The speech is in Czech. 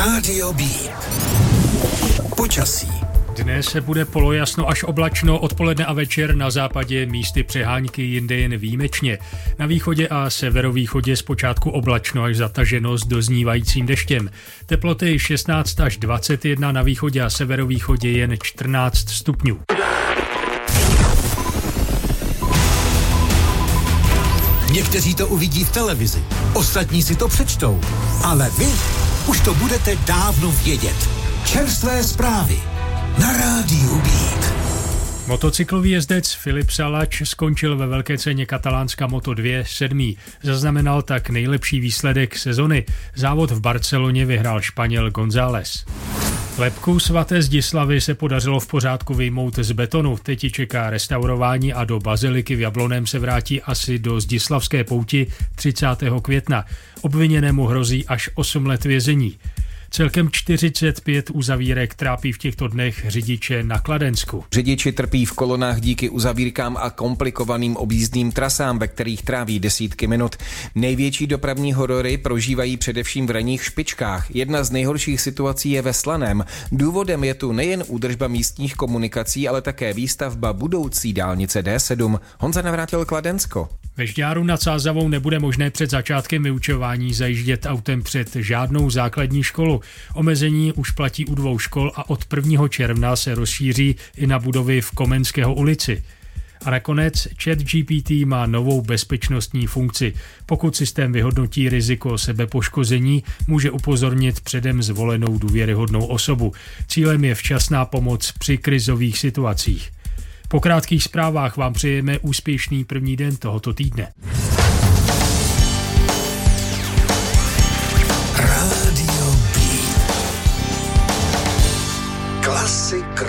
Rádio Beat. Počasí. Dnes se bude polojasno až oblačno, odpoledne a večer na západě místy přehánky, jinde jen výjimečně. Na východě a severovýchodě zpočátku oblačno až zataženo s doznívajícím deštěm. Teploty 16 až 21, na východě a severovýchodě jen 14 stupňů. Někteří to uvidí v televizi, ostatní si to přečtou, ale vy už to budete dávno vědět. Čerstvé zprávy na Rádiu Beat. Motocyklový jezdec Filip Salač skončil ve velké ceně katalánska Moto2 7. Zaznamenal tak nejlepší výsledek sezony. Závod v Barceloně vyhrál Španěl González. Lebku svaté Zdislavy se podařilo v pořádku vyjmout z betonu. Teď ji čeká restaurování a do baziliky v Jablonném se vrátí asi do zdislavské pouti 30. května. Obviněnému hrozí až 8 let vězení. Celkem 45 uzavírek trápí v těchto dnech řidiče na Kladensku. Řidiči trpí v kolonách díky uzavírkám a komplikovaným objízdným trasám, ve kterých tráví desítky minut. Největší dopravní horory prožívají především v ranních špičkách. Jedna z nejhorších situací je ve Slaném. Důvodem je tu nejen údržba místních komunikací, ale také výstavba budoucí dálnice D7. Honza Navrátil, Kladensko. Ve Žďáru nad Sázavou nebude možné před začátkem vyučování zajíždět autem před žádnou základní školu. Omezení už platí u 2 škol a od 1. června se rozšíří i na budovy v Komenského ulici. A nakonec ChatGPT má novou bezpečnostní funkci. Pokud systém vyhodnotí riziko sebepoškození, může upozornit předem zvolenou důvěryhodnou osobu. Cílem je včasná pomoc při krizových situacích. Po krátkých zprávách vám přejeme úspěšný první den tohoto týdne. Rádio Beat. Klasik